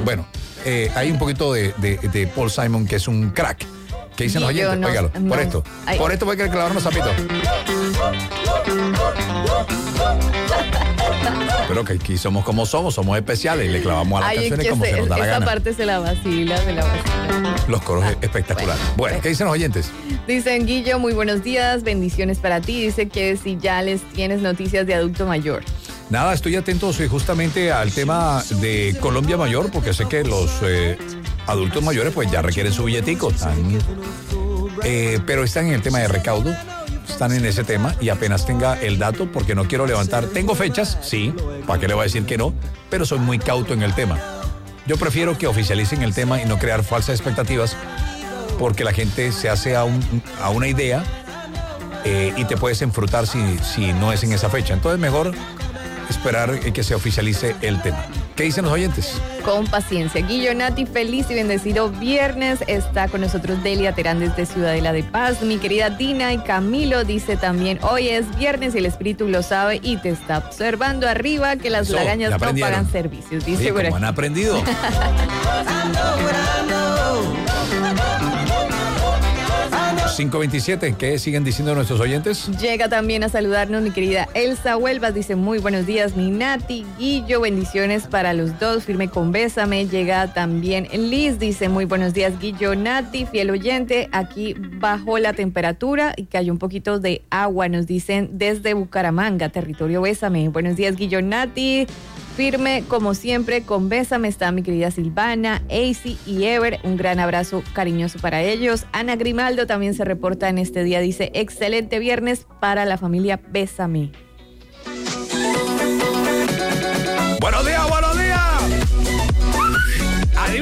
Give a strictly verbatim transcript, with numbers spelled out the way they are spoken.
Bueno, eh, hay un poquito de, de, de Paul Simon, que es un crack. ¿Qué dicen los oyentes? No, Óigalo, no, por esto. ay. Por esto voy a querer clavar unos zapitos. Pero que aquí somos como somos, somos especiales y le clavamos a las Ay, canciones que como se, se nos da la esa gana. parte se la vacila, se la vacila. Los coros Ah, espectaculares. Bueno, bueno. ¿qué dicen los oyentes? Dicen, Guillo, muy buenos días, bendiciones para ti. Dice que si ya les tienes noticias de adulto mayor. Nada, estoy atento soy justamente al tema de Colombia Mayor, porque sé que los eh, adultos mayores pues ya requieren su billetico. Están, eh, pero están en el tema de recaudo, están en ese tema y apenas tenga el dato, porque no quiero levantar. Tengo fechas, sí, ¿para qué le voy a decir que no? Pero soy muy cauto en el tema. Yo prefiero que oficialicen el tema y no crear falsas expectativas, porque la gente se hace a, un, a una idea eh, y te puedes enfrutar si, si no es en esa fecha. Entonces mejor esperar que se oficialice el tema. ¿Qué dicen los oyentes? Con paciencia. Guillo, Nati, feliz y bendecido viernes. Está con nosotros Delia Terán desde Ciudadela de Paz. Mi querida Dina y Camilo dice también, hoy es viernes y el espíritu lo sabe y te está observando arriba que las Eso, lagañas ya no aprendieron. pagan servicios. Dice Sí, por como aquí. han aprendido. cinco veintisiete, ¿qué siguen diciendo nuestros oyentes? Llega también a saludarnos mi querida Elsa Huelvas, dice muy buenos días mi Nati, Guillo, bendiciones para los dos, firme con bésame. Llega también Liz, dice muy buenos días Guillo, Nati, fiel oyente, aquí bajó la temperatura y cayó un poquito de agua, nos dicen desde Bucaramanga, territorio bésame. Buenos días Guillo, Nati. Firme, como siempre, con Bésame está mi querida Silvana, Acy y Ever. Un gran abrazo cariñoso para ellos. Ana Grimaldo también se reporta en este día. Dice, excelente viernes para la familia Bésame. Buenos días, buenos